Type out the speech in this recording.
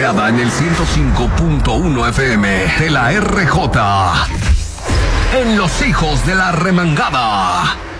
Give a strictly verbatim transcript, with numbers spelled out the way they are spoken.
creada en el ciento cinco punto uno F M de la R J. En Los Hijos de la Remangada.